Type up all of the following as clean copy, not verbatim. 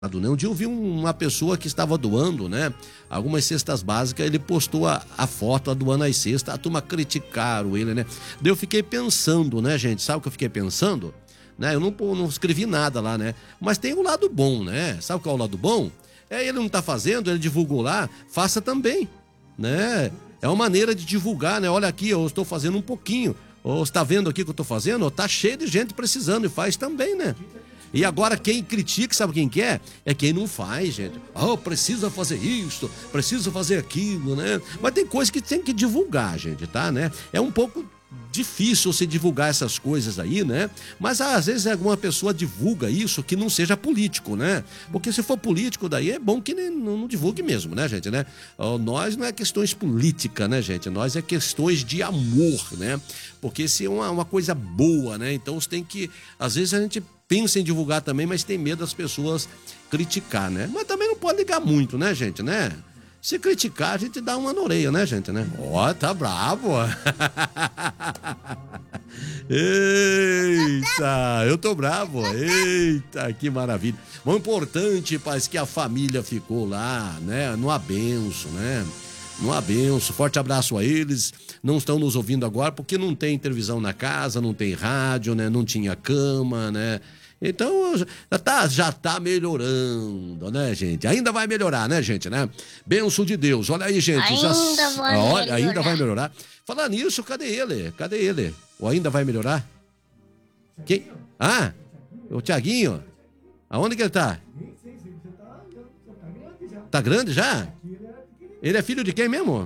Né? Um dia eu vi uma pessoa que estava doando, né, algumas cestas básicas, ele postou a foto doando as cestas, a turma criticaram ele, né? Daí eu fiquei pensando, né, gente, sabe o que eu fiquei pensando? Né? Eu não escrevi nada lá, né? Mas tem o lado bom, né? Sabe qual é o lado bom? Ele não tá fazendo, ele divulgou lá, faça também, né? É uma maneira de divulgar, né? Olha aqui, eu estou fazendo um pouquinho, ou está vendo aqui o que eu estou fazendo? Tá cheio de gente precisando e faz também, né? E agora quem critica, sabe quem que é? É quem não faz, gente. Precisa fazer isso, precisa fazer aquilo, né? Mas tem coisa que tem que divulgar, gente, tá, né? É um pouco difícil você divulgar essas coisas aí, né? Mas às vezes alguma pessoa divulga isso que não seja político, né? Porque se for político, daí é bom que não divulgue mesmo, né, gente, né? Nós não é questões políticas, né, gente? Nós é questões de amor, né? Porque se é uma coisa boa, né? Então você tem que... Às vezes a gente pensa em divulgar também, mas tem medo das pessoas criticar, né? Mas também não pode ligar muito, né, gente, né? Se criticar, a gente dá uma na orelha, né, gente, né? Tá bravo. Eita, eu tô bravo. Eita, que maravilha. O importante, paz, que a família ficou lá, né? No abenço, né? No abenço. Forte abraço a eles. Não estão nos ouvindo agora porque não tem televisão na casa, não tem rádio, né? Não tinha cama, né? Então, já tá melhorando, né, gente? Ainda vai melhorar, né, gente, né? Benção de Deus. Olha aí, gente. Ainda vai melhorar. Falar nisso, cadê ele? Cadê ele? Ou ainda vai melhorar? Quem? O Tiaguinho. Aonde que ele tá? Tá grande já? Ele é filho de quem mesmo?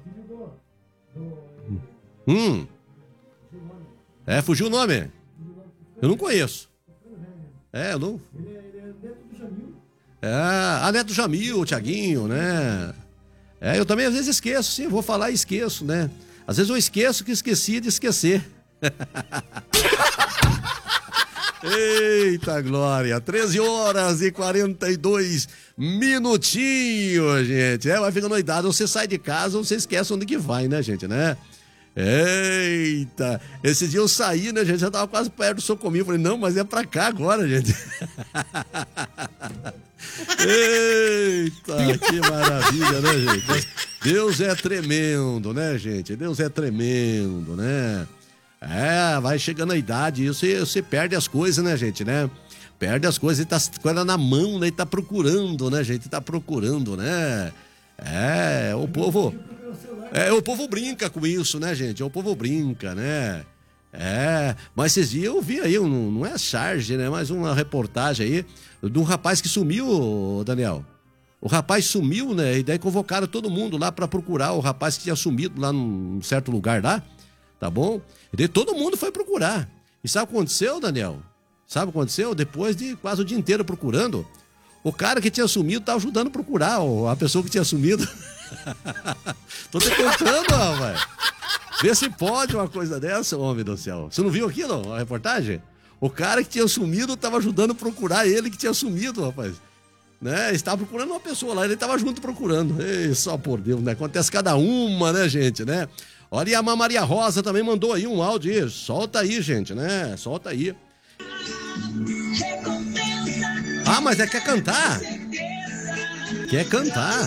Fugiu o nome. Eu não conheço. Eu não... Neto Jamil, o Tiaguinho, né? Eu também às vezes esqueço, sim, vou falar e esqueço, né? Às vezes eu esqueço que esqueci de esquecer. Eita glória, 13h42, gente. Vai ficando idade, você sai de casa, você esquece onde que vai, né, gente, né? Eita, esse dia eu saí, né, gente, já tava quase perto do Socominho, falei, não, mas é pra cá agora, gente. Eita, que maravilha, né, gente? Deus é tremendo, né, gente? Deus é tremendo, né? Vai chegando a idade e você perde as coisas, né, gente, né? Perde as coisas, ele tá com ela na mão, né? E tá procurando, né, gente? Tá procurando, né? O povo brinca com isso, né, gente? O povo brinca, né? Mas esses dias eu vi aí, não é charge, né? Mas uma reportagem aí de um rapaz que sumiu, Daniel. O rapaz sumiu, né? E daí convocaram todo mundo lá pra procurar o rapaz que tinha sumido lá num certo lugar lá, tá bom? E daí todo mundo foi procurar. E sabe o que aconteceu, Daniel? Sabe o que aconteceu? Depois de quase o dia inteiro procurando, o cara que tinha sumido tá ajudando a procurar a pessoa que tinha sumido. Tô te contando, rapaz. Vê se pode uma coisa dessa, homem do céu. Você não viu aquilo, a reportagem? O cara que tinha sumido tava ajudando a procurar ele que tinha sumido, rapaz. Né? Estava procurando uma pessoa lá, ele tava junto procurando. Ei, só por Deus, né? Acontece cada uma, né, gente, né? Olha, e a Maria Rosa também mandou aí um áudio aí. Solta aí, gente, né? Solta aí. Mas quer cantar? Quer cantar?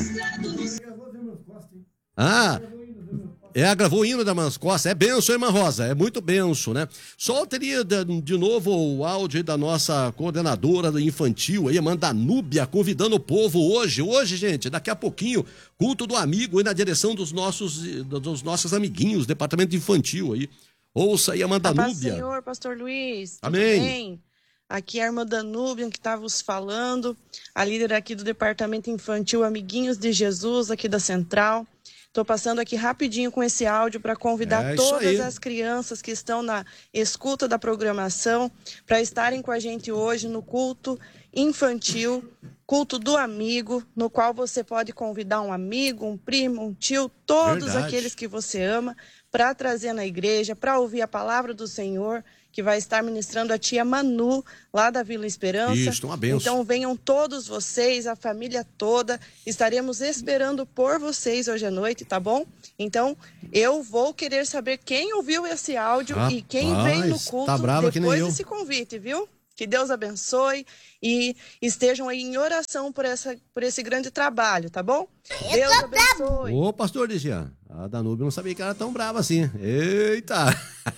Gravou o hino da Mãos Costas. É benção, irmã Rosa. É muito benção, né? Solta ali de novo o áudio aí da nossa coordenadora infantil aí, Amanda Núbia, convidando o povo hoje, gente, daqui a pouquinho, culto do amigo aí na direção dos nossos amiguinhos, departamento infantil aí. Ouça aí, Amanda Núbia. Paz, Senhor, Pastor Luiz. Amém. Tudo bem? Aqui é a irmã Danúbia que está vos falando, a líder aqui do Departamento Infantil Amiguinhos de Jesus, aqui da Central. Estou passando aqui rapidinho com esse áudio para convidar todas as crianças que estão na escuta da programação para estarem com a gente hoje no culto infantil, culto do amigo, no qual você pode convidar um amigo, um primo, um tio, todos aqueles que você ama, para trazer na igreja, para ouvir a palavra do Senhor, que vai estar ministrando a tia Manu, lá da Vila Esperança. Isso, uma benção. Então venham todos vocês, a família toda, estaremos esperando por vocês hoje à noite, tá bom? Então, eu vou querer saber quem ouviu esse áudio e quem vem no culto depois desse convite, viu? Que Deus abençoe e estejam aí em oração por esse grande trabalho, tá bom? Deus abençoe. Ô, pastor Ligian, a Danúbio não sabia que era tão brava assim. Eita!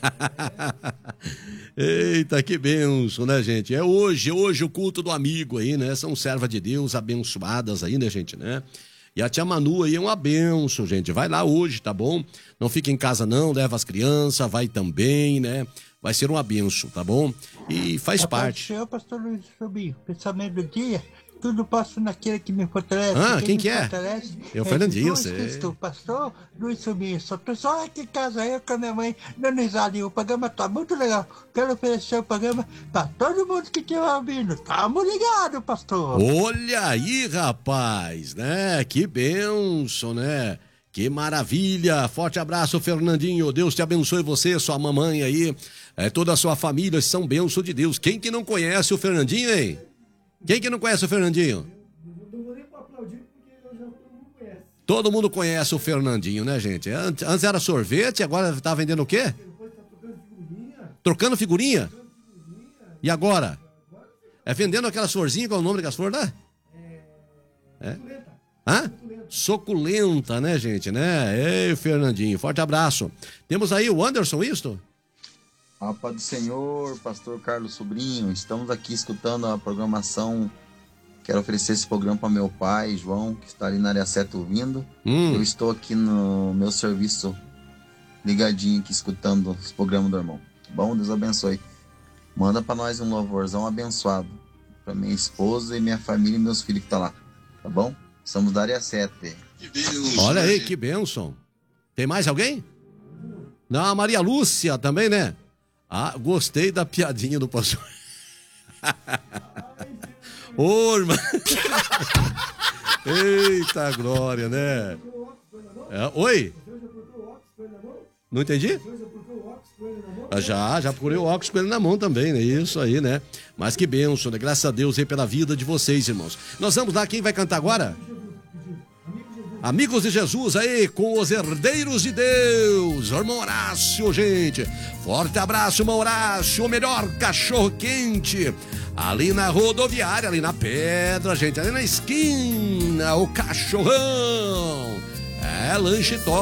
Eita, que benção, né, gente? É hoje o culto do amigo aí, né? São servas de Deus abençoadas aí, né, gente, né? E a tia Manu aí é uma benção, gente. Vai lá hoje, tá bom? Não fica em casa não, leva as crianças, vai também, né? Vai ser uma benção, tá bom? E faz parte. Senhor, pastor Luiz Rubinho, pensamento do dia, tudo posso naquele que me fortalece. Quem que é? Eu, Fernandinho, sei. Cristo, pastor Luiz Rubinho, só aqui em casa, eu com a minha mãe, dando risada, e o programa tá muito legal. Quero oferecer o programa pra todo mundo que estiver ouvindo. Tamo ligado, pastor. Olha aí, rapaz, né? Que benção, né? Que maravilha! Forte abraço, Fernandinho. Deus te abençoe você, sua mamãe aí, toda a sua família, são bênçãos de Deus. Quem que não conhece o Fernandinho, hein? Quem que não conhece o Fernandinho? Não vou nem pra aplaudir, porque todo mundo conhece. Todo mundo conhece o Fernandinho, né, gente? Antes era sorvete, agora tá vendendo o quê? Depois tá tocando figurinha. Trocando figurinha? E agora? É vendendo aquelas florzinhas, qual é o nome daquelas flores, né? Suculenta. Hã? Suculenta, né, gente, né? Ei, Fernandinho, forte abraço. Temos aí o Anderson, isto? A paz do Senhor, pastor Carlos Sobrinho, estamos aqui escutando a programação. Quero oferecer esse programa para meu pai, João, que está ali na área 7 ouvindo. Eu estou aqui no meu serviço, ligadinho aqui, escutando os programas do irmão. Tá bom? Deus abençoe. Manda para nós um louvorzão abençoado, para minha esposa e minha família e meus filhos que estão lá. Tá bom? Somos da área 7. Olha aí, que bênção. Tem mais alguém? Não, a Maria Lúcia também, né? Gostei da piadinha do pastor. Ô, irmã. Eita glória, né? Oi? Não entendi? Já procurei o óculos com ele na mão também, né? Isso aí, né? Mas que bênção, né? Graças a Deus aí pela vida de vocês, irmãos. Nós vamos lá, quem vai cantar agora? Amigos de Jesus aí, com os herdeiros de Deus. Irmão Horácio, gente. Forte abraço, irmão Horácio. O melhor cachorro quente. Ali na rodoviária, ali na pedra, gente. Ali na esquina, o cachorrão. Lanche top.